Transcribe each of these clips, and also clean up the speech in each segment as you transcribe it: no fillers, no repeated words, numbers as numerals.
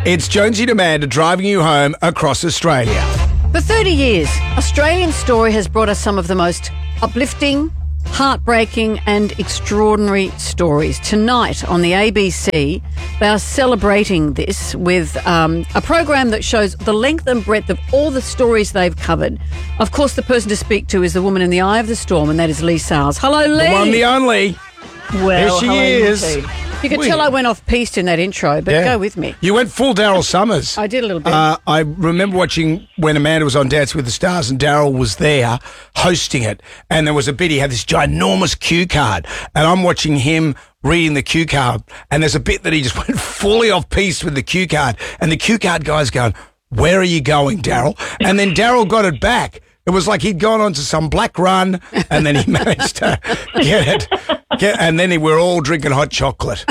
It's Jonesy and Amanda driving you home across Australia. For 30 years, Australian Story has brought us some of the most uplifting, heartbreaking and extraordinary stories. Tonight on the ABC, they are celebrating this with a program that shows the length and breadth of all the stories they've covered. Of course, the person to speak to is the woman in the eye of the storm, and that is Lee Sales. Hello, Lee. The one, the only. Well, Here she is. You could tell I went off-piste in that intro, but go with me. You went full Daryl Summers. I did a little bit. I remember watching when Amanda was on Dance with the Stars and Daryl was there hosting it, and there was a bit, he had this ginormous cue card, and I'm watching him reading the cue card, and there's a bit that he just went fully off-piste with the cue card, and the cue card guy's going, "Where are you going, Daryl?" And then Daryl got it back. It was like he'd gone on to some black run, and then he managed to get it. And then we're all drinking hot chocolate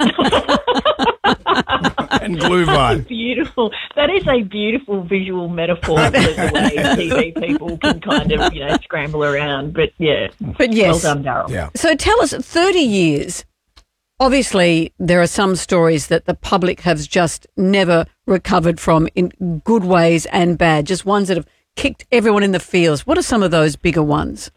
and Glühwein. Beautiful. That is a beautiful visual metaphor for the way TV people can kind of, scramble around. But yes, well done, Daryl. Yeah. So tell us, 30 years, obviously there are some stories that the public has just never recovered from in good ways and bad, just ones that have kicked everyone in the feels. What are some of those bigger ones?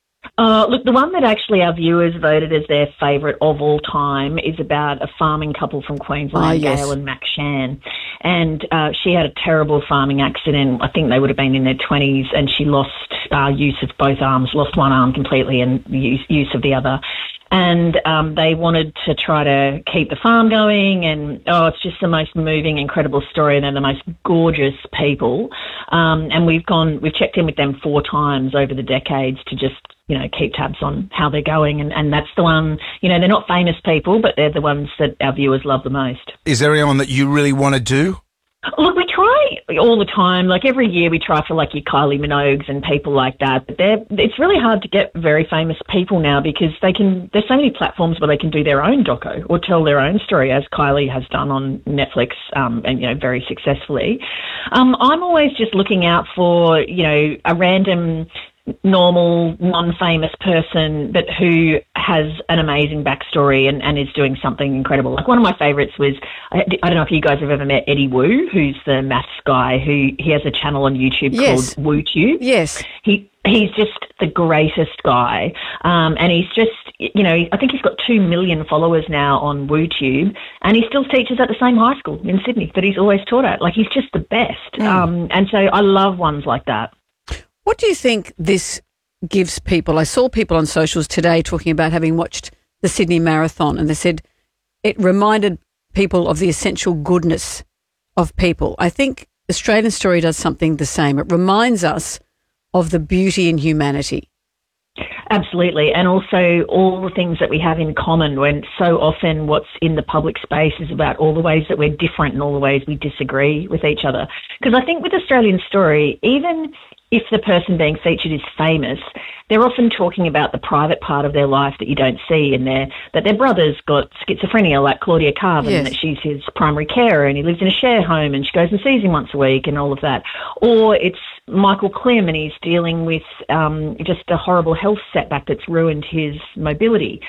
Look, the one that actually our viewers voted as their favourite of all time is about a farming couple from Queensland, Gail and Mac Shan. And she had a terrible farming accident. I think they would have been in their 20s, and she lost use of both arms, lost one arm completely and use of the other. And they wanted to try to keep the farm going, and it's just the most moving, incredible story, and they're the most gorgeous people. And we've checked in with them 4 times over the decades to just, keep tabs on how they're going, and that's the one, they're not famous people, but they're the ones that our viewers love the most. Is there anyone that you really want to do? Look, we try all the time. Like every year we try for like your Kylie Minogues and people like that. But it's really hard to get very famous people now because there's so many platforms where they can do their own doco or tell their own story, as Kylie has done on Netflix, and very successfully. I'm always just looking out for, a random normal, non-famous person, but who has an amazing backstory and is doing something incredible. Like one of my favourites was, I don't know if you guys have ever met Eddie Wu, who's the maths guy, he has a channel on YouTube called WooTube. Yes. He's just the greatest guy. And he's just, I think he's got 2 million followers now on WooTube, and he still teaches at the same high school in Sydney that he's always taught at. Like, he's just the best. And so I love ones like that. What do you think this gives people? I saw people on socials today talking about having watched the Sydney Marathon, and they said it reminded people of the essential goodness of people. I think Australian Story does something the same. It reminds us of the beauty in humanity. Absolutely, and also all the things that we have in common, when so often what's in the public space is about all the ways that we're different and all the ways we disagree with each other. Because I think with Australian Story, even if the person being featured is famous, they're often talking about the private part of their life that you don't see, and that their brother's got schizophrenia, like Claudia Carvin, and that she's his primary carer and he lives in a share home and she goes and sees him once a week and all of that. Or it's Michael Klim and he's dealing with just a horrible health setback that's ruined his mobility.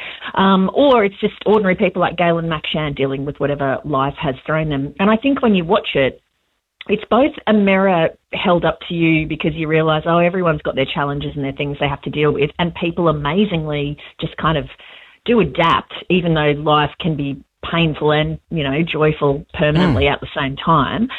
Or it's just ordinary people like Gail and Mac Shan dealing with whatever life has thrown them. And I think when you watch it, it's both a mirror held up to you because you realise, everyone's got their challenges and their things they have to deal with, and people amazingly just kind of do adapt, even though life can be painful and, joyful permanently at the same time.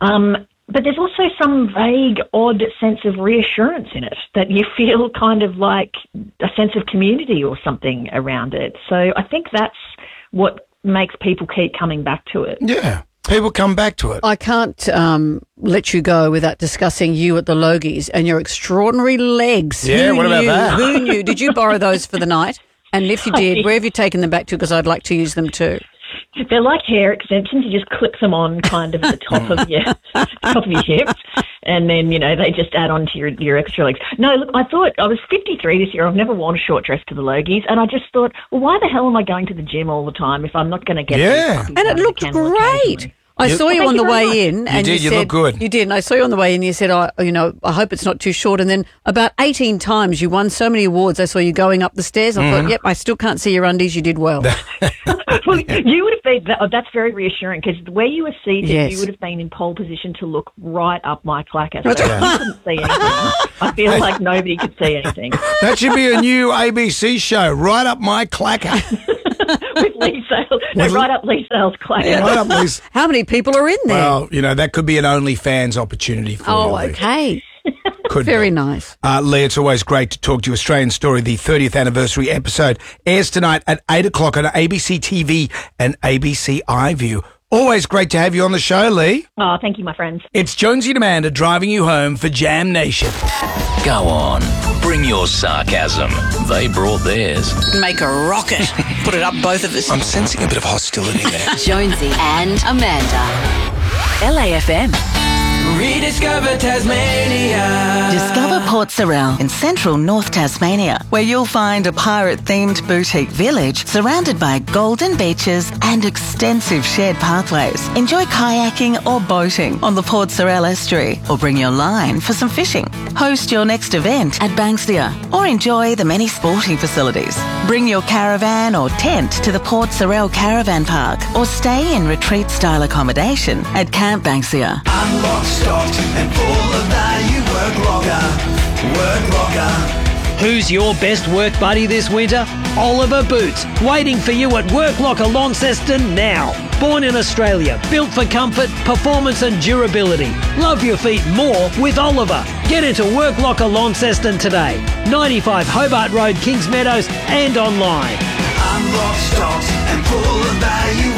But there's also some vague, odd sense of reassurance in it, that you feel kind of like a sense of community or something around it. So I think that's what makes people keep coming back to it. Yeah. People come back to it. I can't let you go without discussing you at the Logies and your extraordinary legs. Yeah, what about that? Who knew? Did you borrow those for the night? And if you did, where have you taken them back to? Because I'd like to use them too. They're like hair extensions. You just clip them on kind of at the top of your hips, and then, they just add on to your extra legs. No, look, I thought I was 53 this year. I've never worn a short dress to the Logies, and I just thought, well, why the hell am I going to the gym all the time if I'm not going to get and it looked great. I saw you Thank on you the very way in. And did, you said, look good. You did, and I saw you on the way in. You said, I hope it's not too short. And then about 18 times you won so many awards. I saw you going up the stairs. I thought, yep, I still can't see your undies. You did well. Well, you would have been. That's very reassuring because where you were seated, Yes. you would have been in pole position to look right up my clacker. So you couldn't see anything. I feel like nobody could see anything. That should be a new ABC show, Right Up My Clacker. With Lee Sales, no, right up Lee Sales' clacker. Right up Lee's. How many people are in there? Well, that could be an OnlyFans opportunity for you, Lee. okay. Could Very be. nice. Lee, it's always great to talk to you. Australian Story, the 30th anniversary episode, airs tonight at 8 o'clock on ABC TV and ABC iView. Always great to have you on the show, Lee. Oh, thank you, my friends. It's Jonesy and Amanda driving you home for Jam Nation. Go on, bring your sarcasm. They brought theirs. Make a rocket. Put it up both of us. I'm sensing a bit of hostility there. Jonesy and Amanda. LAFM. Rediscover Tasmania. Discover Port Sorell in central North Tasmania, where you'll find a pirate-themed boutique village surrounded by golden beaches and extensive shared pathways. Enjoy kayaking or boating on the Port Sorell estuary, or bring your line for some fishing. Host your next event at Banksia, or enjoy the many sporting facilities. Bring your caravan or tent to the Port Sorell Caravan Park, or stay in retreat-style accommodation at Camp Banksia. Unlocked, stocked, and full of value. Work locker. Who's your best work buddy this winter? Oliver Boots, waiting for you at Work Locker Launceston now. Born in Australia, built for comfort, performance and durability. Love your feet more with Oliver. Get into Work Locker Launceston today. 95 Hobart Road, Kings Meadows, and online. Unlocked, stocked, and full of value.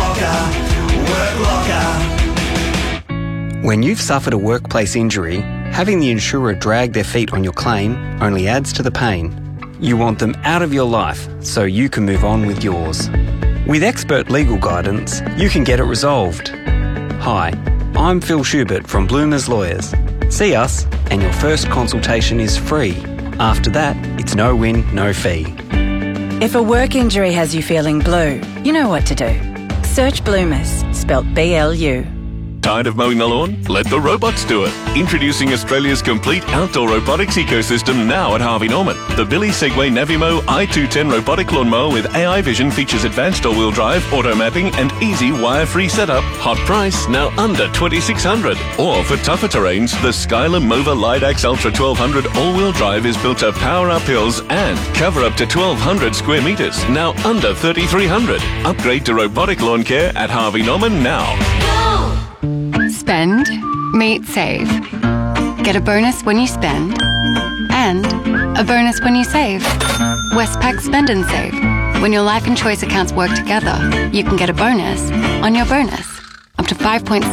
Work locker. When you've suffered a workplace injury, having the insurer drag their feet on your claim only adds to the pain. You want them out of your life so you can move on with yours. With expert legal guidance, you can get it resolved. Hi, I'm Phil Schubert from Bloomers Lawyers. See us and your first consultation is free. After that, it's no win, no fee. If a work injury has you feeling blue, you know what to do. Search Bloomers, spelt BLU. Tired of mowing the lawn? Let the robots do it. Introducing Australia's complete outdoor robotics ecosystem now at Harvey Norman. The Billy Segway Navimo i210 robotic lawnmower with AI vision features advanced all-wheel drive, auto mapping and easy wire-free setup. Hot price, now under $2,600. Or for tougher terrains, the Skyler Mova Lidax Ultra 1200 all-wheel drive is built to power up hills and cover up to 1,200 square metres, now under $3,300. Upgrade to robotic lawn care at Harvey Norman now. Spend, meet, save. Get a bonus when you spend and a bonus when you save. Westpac Spend and Save. When your life and choice accounts work together, you can get a bonus on your bonus. Up to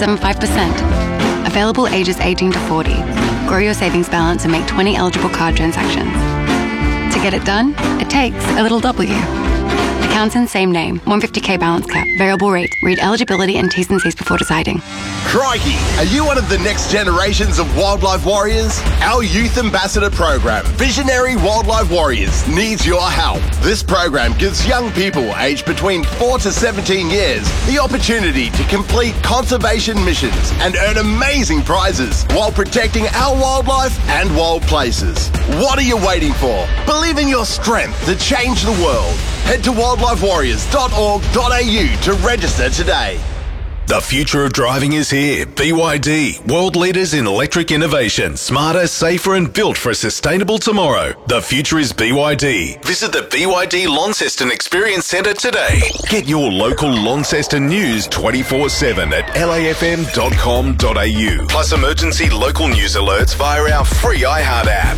5.75%. Available ages 18 to 40. Grow your savings balance and make 20 eligible card transactions. To get it done, it takes a little W. Accounts in same name. 150k balance cap. Variable rate. Read eligibility and T's and C's before deciding. Crikey, are you one of the next generations of wildlife warriors? Our youth ambassador program, Visionary Wildlife Warriors, needs your help. This program gives young people aged between 4 to 17 years the opportunity to complete conservation missions and earn amazing prizes while protecting our wildlife and wild places. What are you waiting for? Believe in your strength to change the world. Head to wildlifewarriors.org.au to register today. The future of driving is here. BYD, world leaders in electric innovation, smarter, safer and built for a sustainable tomorrow. The future is BYD. Visit the BYD Launceston Experience Centre today. Get your local Launceston news 24/7 at lafm.com.au. Plus emergency local news alerts via our free iHeart app.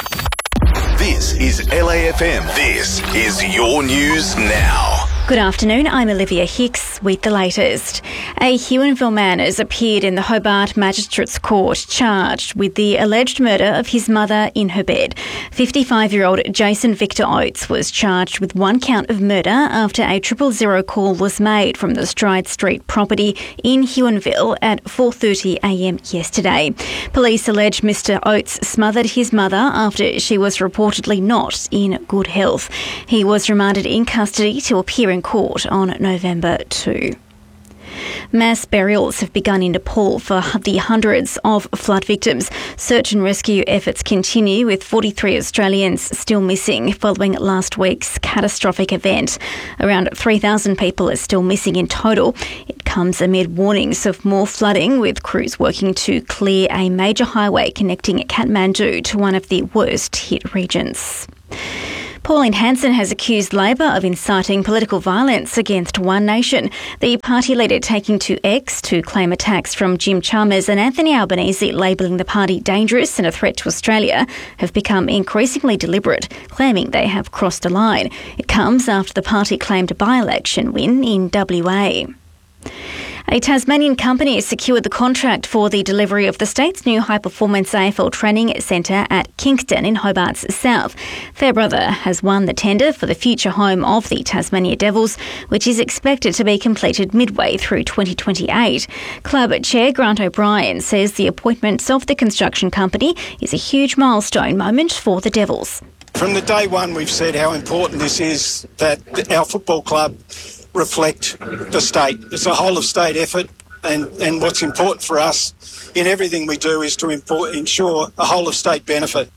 This is LAFM. This is your news now. Good afternoon, I'm Olivia Hicks with the latest. A Huonville man has appeared in the Hobart Magistrates Court charged with the alleged murder of his mother in her bed. 55-year-old Jason Victor Oates was charged with one count of murder after a 000 call was made from the Stride Street property in Huonville at 4:30am yesterday. Police allege Mr Oates smothered his mother after she was reportedly not in good health. He was remanded in custody to appear in court on November 2. Mass burials have begun in Nepal for the hundreds of flood victims. Search and rescue efforts continue, with 43 Australians still missing following last week's catastrophic event. Around 3,000 people are still missing in total. It comes amid warnings of more flooding, with crews working to clear a major highway connecting Kathmandu to one of the worst hit regions. Pauline Hanson has accused Labor of inciting political violence against One Nation. The party leader taking to X to claim attacks from Jim Chalmers and Anthony Albanese labelling the party dangerous and a threat to Australia have become increasingly deliberate, claiming they have crossed a line. It comes after the party claimed a by-election win in WA. A Tasmanian company has secured the contract for the delivery of the state's new high-performance AFL training centre at Kingston in Hobart's south. Fairbrother has won the tender for the future home of the Tasmania Devils, which is expected to be completed midway through 2028. Club Chair Grant O'Brien says the appointment of the construction company is a huge milestone moment for the Devils. From the day one, we've said how important this is that our football club reflect the state. It's a whole of state effort, and what's important for us in everything we do is to ensure a whole of state benefit.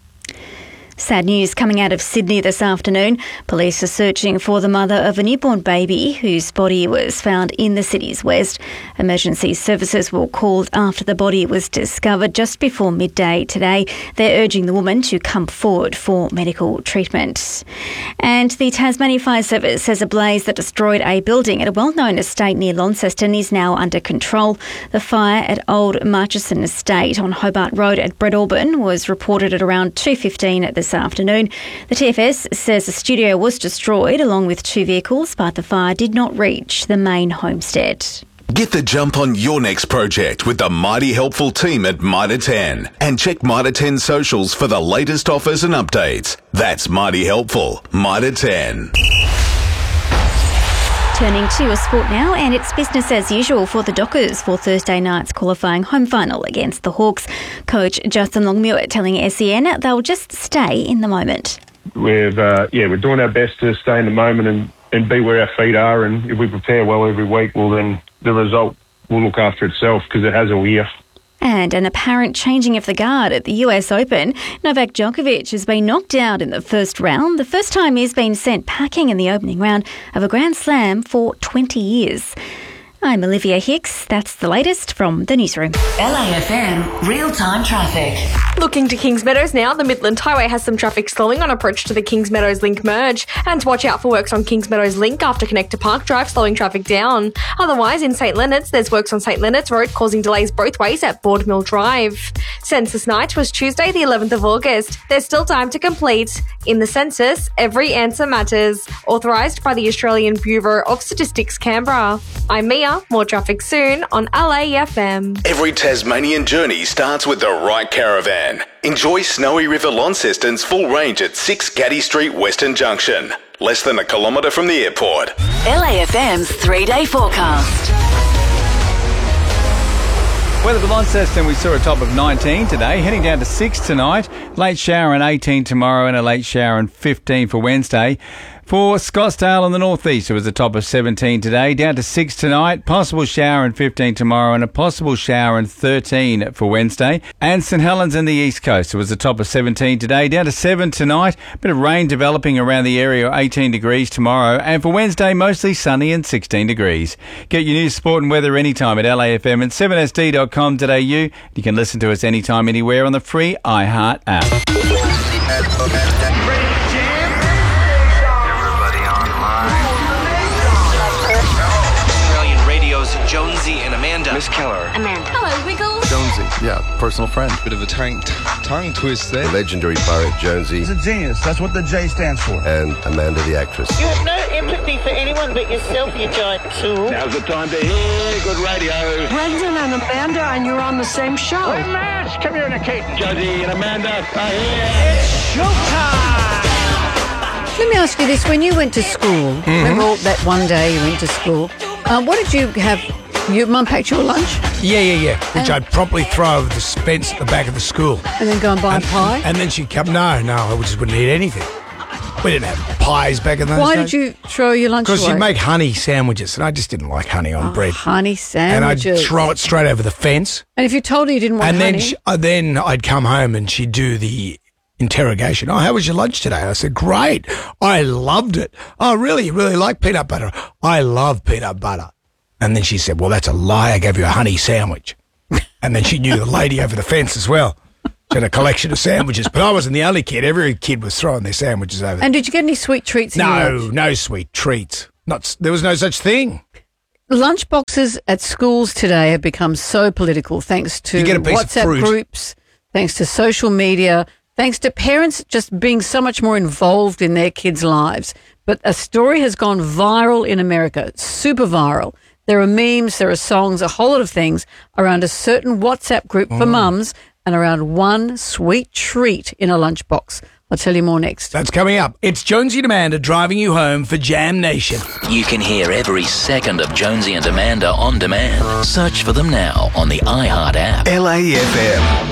Sad news coming out of Sydney this afternoon. Police are searching for the mother of a newborn baby whose body was found in the city's west. Emergency services were called after the body was discovered just before midday today. They're urging the woman to come forward for medical treatment. And the Tasmania Fire Service says a blaze that destroyed a building at a well-known estate near Launceston is now under control. The fire at Old Murchison Estate on Hobart Road at Breadalbin was reported at around 2:15 at this afternoon. The TFS says the studio was destroyed along with 2 vehicles, but the fire did not reach the main homestead. Get the jump on your next project with the mighty helpful team at Mitre 10. And check Mitre 10 socials for the latest offers and updates. That's mighty helpful. Mitre 10. Turning to a sport now, and it's business as usual for the Dockers for Thursday night's qualifying home final against the Hawks. Coach Justin Longmuir telling SEN they'll just stay in the moment. We're doing our best to stay in the moment and be where our feet are, and if we prepare well every week, well then the result will look after itself because it has all year. And an apparent changing of the guard at the US Open. Novak Djokovic has been knocked out in the first round, the first time he's been sent packing in the opening round of a Grand Slam for 20 years. I'm Olivia Hicks. That's the latest from the newsroom. LAFM real-time traffic. Looking to Kings Meadows now, the Midland Highway has some traffic slowing on approach to the Kings Meadows Link merge. And watch out for works on Kings Meadows Link after Connector Park Drive, slowing traffic down. Otherwise, in St Leonards, there's works on St Leonards Road causing delays both ways at Board Mill Drive. Census night was Tuesday the 11th of August. There's still time to complete. In the census, every answer matters. Authorised by the Australian Bureau of Statistics, Canberra. I'm Mia. More traffic soon on LAFM. Every Tasmanian journey starts with the right caravan. Enjoy Snowy River Launceston's full range at 6 Gaddy Street, Western Junction. Less than a kilometre from the airport. LAFM's 3-day forecast. Weather for Launceston, we saw a top of 19 today, heading down to 6 tonight. Late shower and 18 tomorrow and a late shower and 15 for Wednesday. For Scottsdale in the northeast, it was a top of 17 today, down to 6 tonight, possible shower and 15 tomorrow and a possible shower and 13 for Wednesday. And St Helens in the east coast, it was a top of 17 today, down to 7 tonight, bit of rain developing around the area, 18 degrees tomorrow. And for Wednesday, mostly sunny and 16 degrees. Get your news, sport and weather anytime at LAFM and 7sd.com.au. You can listen to us anytime, anywhere on the free iHeart app. Jonesy and Amanda. Miss Keller. Amanda. Hello, Wiggles. Jonesy. Yeah, personal friend. Bit of a tongue twist there. The legendary pirate Jonesy. He's a genius. That's what the J stands for. And Amanda the actress. You have no empathy for anyone but yourself, you giant tool. Now's the time to hear good radio. Brendan and Amanda, and you're on the same show. We're matched. Come here, Kate. Jonesy and Amanda are here. It's showtime. Let me ask you this. When you went to school, remember that one day you went to school, what did you have? Your mum packed your lunch? Yeah. Which I'd promptly throw over the fence at the back of the school. And then go and buy a pie? And then she'd come, no, I just wouldn't eat anything. We didn't have pies back in those Why days. did you throw your lunch away? Because you'd make honey sandwiches, and I just didn't like honey on bread. Honey And I'd sandwiches. throw it straight over the fence. And if you told her you didn't want And honey, then I'd come home and she'd do the interrogation. Oh, how was your lunch today? I said, great. I loved it. Oh, really? You really like peanut butter? I love peanut butter. And then she said, well, that's a lie. I gave you a honey sandwich. And then she knew the lady over the fence as well. She had a collection of sandwiches. But I wasn't the only kid. Every kid was throwing their sandwiches over there. and did you get any sweet treats in your lunch? No sweet treats. There was no such thing. Lunchboxes at schools today have become so political thanks to You get a piece of WhatsApp fruit. groups, thanks to social media, thanks to parents just being so much more involved in their kids' lives. But a story has gone viral in America, super viral. There are memes, there are songs, a whole lot of things around a certain WhatsApp group for mums and around one sweet treat in a lunchbox. I'll tell you more next. That's coming up. It's Jonesy and Amanda driving you home for Jam Nation. You can hear every second of Jonesy and Amanda on demand. Search for them now on the iHeart app. LAFM.